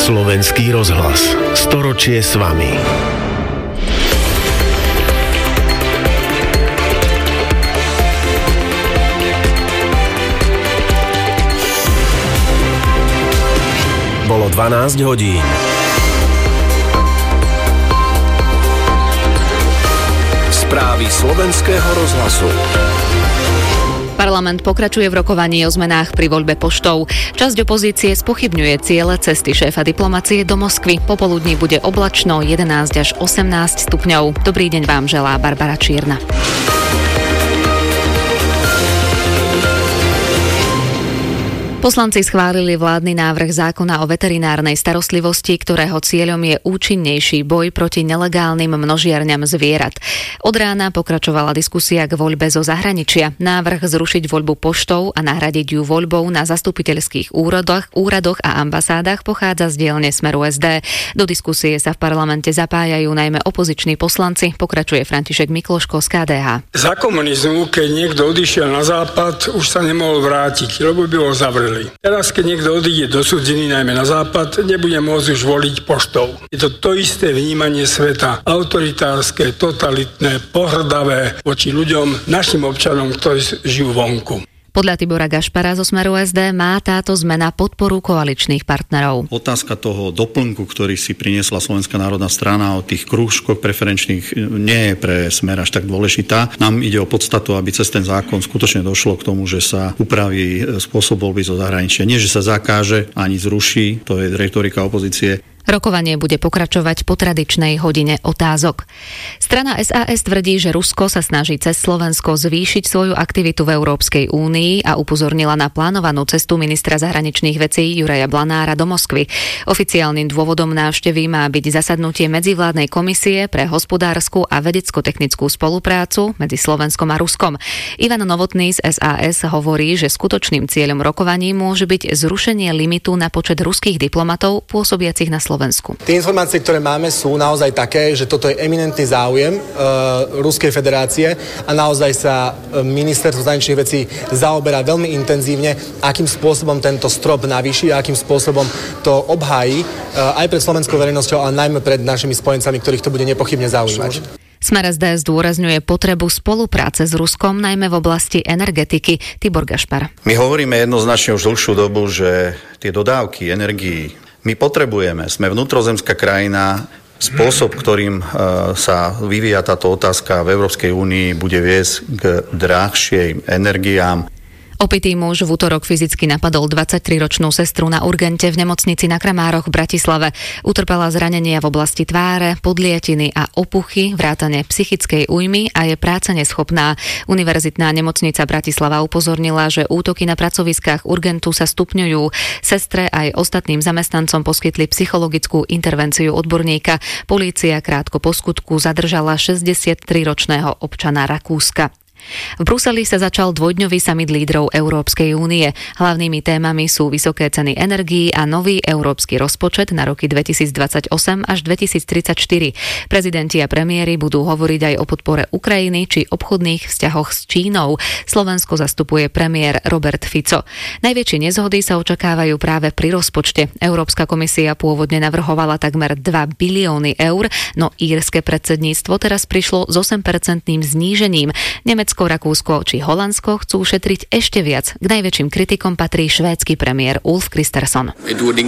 Slovenský rozhlas. Storočie s vami. Bolo 12 hodín. Správy Slovenského rozhlasu. Parlament pokračuje v rokovaní o zmenách pri voľbe poštou. Časť opozície spochybňuje ciele cesty šéfa diplomacie do Moskvy. Popoludní bude oblačno 11 až 18 stupňov. Dobrý deň vám želá Barbara Čierna. Poslanci schválili vládny návrh zákona o veterinárnej starostlivosti, ktorého cieľom je účinnejší boj proti nelegálnym množiarňam zvierat. Od rána pokračovala diskusia k voľbe zo zahraničia. Návrh zrušiť voľbu poštou a nahradiť ju voľbou na zastupiteľských úradoch a ambasádach pochádza z dielne Smeru SD. Do diskusie sa v parlamente zapájajú najmä opoziční poslanci, pokračuje František Mikloško z KDH. Za komunizmu, keď niekto odišiel na západ, už sa nemohol vrátiť, lebo by ho zavreli. Teraz, keď niekto odíde do cudziny, najmä na západ, nebude môcť už voliť poštou. Je to isté vnímanie sveta, autoritárske, totalitné, pohrdavé voči ľuďom, našim občanom, ktorí žijú vonku. Podľa Tibora Gašpara zo Smeru SD má táto zmena podporu koaličných partnerov. Otázka toho doplnku, ktorý si priniesla Slovenská národná strana o tých krúžkoch preferenčných, nie je pre Smer až tak dôležitá. Nám ide o podstatu, aby cez ten zákon skutočne došlo k tomu, že sa upraví spôsob voľby zo zahraničia. Nie, že sa zakáže ani zruší, to je retorika opozície. Rokovanie bude pokračovať po tradičnej hodine otázok. Strana SAS tvrdí, že Rusko sa snaží cez Slovensko zvýšiť svoju aktivitu v Európskej únii a upozornila na plánovanú cestu ministra zahraničných vecí Juraja Blanára do Moskvy. Oficiálnym dôvodom návštevy má byť zasadnutie medzivládnej komisie pre hospodársku a vedecko-technickú spoluprácu medzi Slovenskom a Ruskom. Ivan Novotný z SAS hovorí, že skutočným cieľom rokovaní môže byť zrušenie limitu na počet ruských diplomatov pôsobiacich na Slovensku. Tie informácie, ktoré máme, sú naozaj také, že toto je eminentný záujem Ruskej federácie a naozaj sa ministerstvo zahraničných vecí zaoberá veľmi intenzívne, akým spôsobom tento strop navýši a akým spôsobom to obhájí aj pred slovenskou verejnosťou, ale najmä pred našimi spojencami, ktorých to bude nepochybne zaujímať. Smer SD zdôrazňuje potrebu spolupráce s Ruskom, najmä v oblasti energetiky. Tibor Gašpar. My hovoríme jednoznačne už dlhšiu dobu, že tie dodávky energií my potrebujeme, sme vnútrozemská krajina, spôsob, ktorým sa vyvíja táto otázka v Európskej únii, bude viesť k drahšej energiám. Opitý muž v utorok fyzicky napadol 23-ročnú sestru na urgente v nemocnici na Kramároch v Bratislave. Utrpela zranenia v oblasti tváre, podliatiny a opuchy, vrátane psychickej újmy a je práceneschopná. Univerzitná nemocnica Bratislava upozornila, že útoky na pracoviskách urgentu sa stupňujú. Sestre aj ostatným zamestnancom poskytli psychologickú intervenciu odborníka. Polícia krátko po skutku zadržala 63-ročného občana Rakúska. V Bruseli sa začal dvojdňový summit lídrov Európskej únie. Hlavnými témami sú vysoké ceny energií a nový európsky rozpočet na roky 2028 až 2034. Prezidenti a premiéri budú hovoriť aj o podpore Ukrajiny či obchodných vzťahoch s Čínou. Slovensko zastupuje premiér Robert Fico. Najväčšie nezhody sa očakávajú práve pri rozpočte. Európska komisia pôvodne navrhovala takmer 2 bilióny eur, no írske predsedníctvo teraz prišlo s 8% znížením. Nemecko, Rakúsko či Holandsko chcú šetriť ešte viac. K najväčším kritikom patrí švédsky premiér Ulf Kristersson.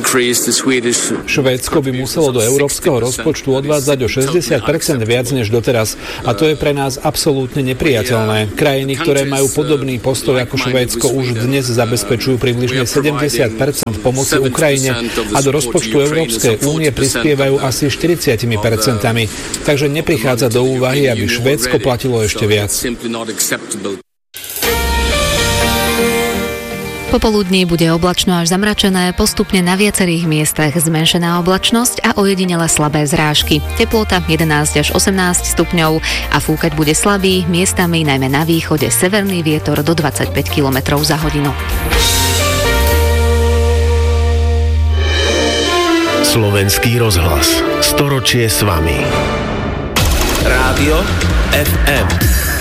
Švédsko by muselo do európskeho rozpočtu odvádzať o 60% viac než doteraz. A to je pre nás absolútne nepriateľné. Krajiny, ktoré majú podobný postoj ako Švédsko, už dnes zabezpečujú približne 70% pomoci Ukrajine a do rozpočtu Európskej únie prispievajú asi 40%. Takže neprichádza do úvahy, aby Švédsko platilo ešte viac. Popoludní bude oblačno až zamračené, postupne na viacerých miestach zmenšená oblačnosť a ojedinele slabé zrážky. Teplota 11 až 18 stupňov a fúkať bude slabý, miestami najmä na východe severný vietor do 25 km za hodinu. Slovenský rozhlas. Storočie s vami. Rádio FM.